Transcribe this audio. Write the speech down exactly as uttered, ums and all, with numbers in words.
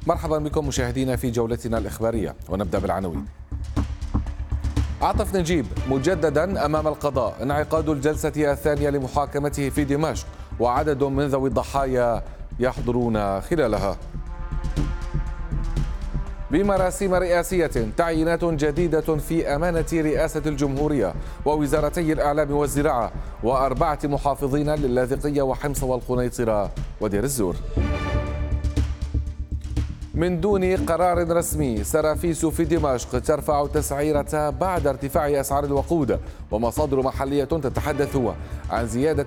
مرحبا بكم مشاهدينا في جولتنا الإخبارية، ونبدأ بالعناوين. عاطف نجيب مجددا أمام القضاء، انعقاد الجلسة الثانية لمحاكمته في دمشق، وعدد من ذوي الضحايا يحضرون خلالها. بمراسيم رئاسية تعيينات جديدة في أمانة رئاسة الجمهورية ووزارتي الإعلام والزراعة، وأربعة محافظين للاذقية وحمص والقنيطرة ودير الزور. من دون قرار رسمي، سرافيس في دمشق ترفع تسعيرتها بعد ارتفاع أسعار الوقود، ومصادر محلية تتحدث عن زيادة